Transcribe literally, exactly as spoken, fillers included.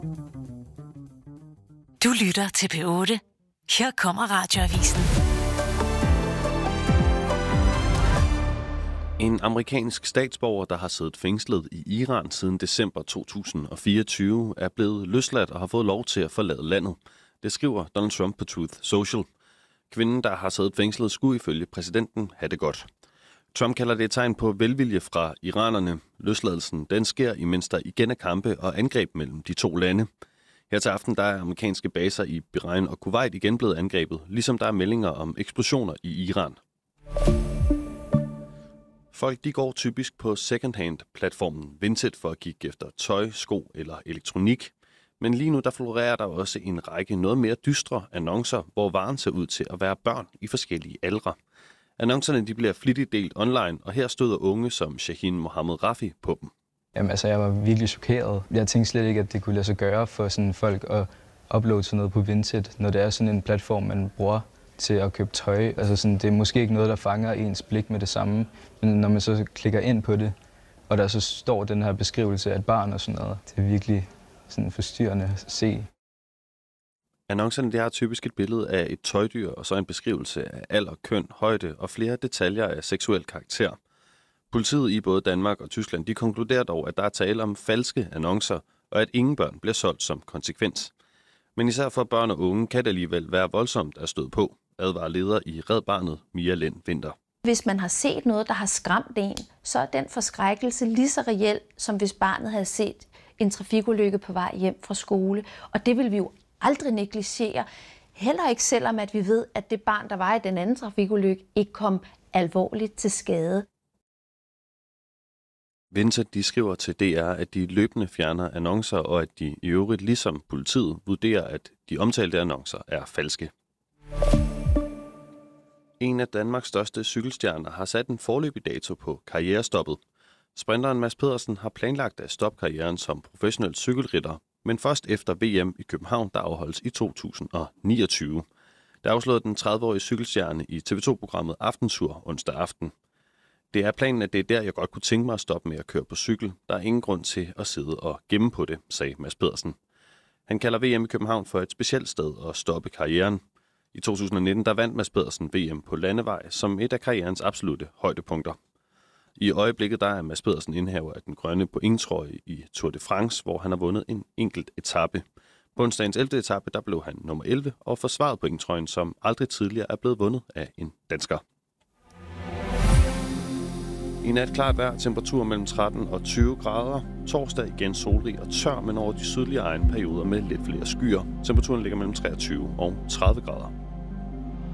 Du lytter til P otte. Her kommer Radioavisen. En amerikansk statsborger, der har siddet fængslet i Iran siden december to tusind og fireogtyve, er blevet løsladt og har fået lov til at forlade landet. Det skriver Donald Trump på Truth Social. Kvinden, der har siddet fængslet, skulle ifølge præsidenten have det godt. Trump kalder det et tegn på velvilje fra iranerne. Løsladelsen den sker, imens der igen er kampe og angreb mellem de to lande. Her til aften der er amerikanske baser i Bahrain og Kuwait igen blevet angrebet, ligesom der er meldinger om eksplosioner i Iran. Folk de går typisk på second-hand-platformen Vinted for at kigge efter tøj, sko eller elektronik. Men lige nu der florerer der også en række noget mere dystre annoncer, hvor varen ser ud til at være børn i forskellige aldre. Annoncerne de bliver flittigt delt online, og her støder unge som Shahin Mohammed Rafi på dem. Jamen altså, jeg var virkelig chokeret. Jeg tænkte slet ikke, at det kunne lade sig gøre for sådan folk at uploade sådan noget på Vinted, når det er sådan en platform, man bruger til at købe tøj. Altså sådan, det er måske ikke noget, der fanger ens blik med det samme, men når man så klikker ind på det, og der så står den her beskrivelse af et barn og sådan noget, det er virkelig sådan forstyrrende at se. Annoncerne de har typisk et billede af et tøjdyr, og så en beskrivelse af alder, køn, højde og flere detaljer af seksuel karakter. Politiet i både Danmark og Tyskland de konkluderer dog, at der er tale om falske annoncer, og at ingen børn bliver solgt som konsekvens. Men især for børn og unge kan det alligevel være voldsomt at støde på, advarer leder i Red Barnet, Mia Lind Winther. Hvis man har set noget, der har skræmt en, så er den forskrækkelse lige så reel, som hvis barnet havde set en trafikulykke på vej hjem fra skole. Og det vil vi jo aldrig negligere. Heller ikke selvom at vi ved, at det barn, der var i den anden trafikulykke, ikke kom alvorligt til skade. Winther de skriver til D R, at de løbende fjerner annoncer, og at de i øvrigt ligesom politiet vurderer, at de omtalte annoncer er falske. En af Danmarks største cykelstjerner har sat en foreløbig dato på karrierestoppet. Sprinteren Mads Pedersen har planlagt at stoppe karrieren som professionel cykelrytter, men først efter V M i København, der afholdes i to tusind og niogtyve. Der afslørede den tredive-årige cykelstjerne i T V to-programmet Aftentour onsdag aften. Det er planen, at det er der, jeg godt kunne tænke mig at stoppe med at køre på cykel. Der er ingen grund til at sidde og gemme på det, sagde Mads Pedersen. Han kalder V M i København for et specielt sted at stoppe karrieren. I to tusind og nitten der vandt Mads Pedersen V M på landevej som et af karrierens absolutte højdepunkter. I øjeblikket der er Mads Pedersen indehaver af den grønne pointtrøje i Tour de France, hvor han har vundet en enkelt etape. På onsdagens ellevte etape der blev han nummer elleve og forsvarede pointtrøjen, som aldrig tidligere er blevet vundet af en dansker. I nat klart vejr, temperatur mellem tretten og tyve grader. Torsdag igen solrig og tør, men over de sydlige egne perioder med lidt flere skyer. Temperaturen ligger mellem treogtyve og tredive grader.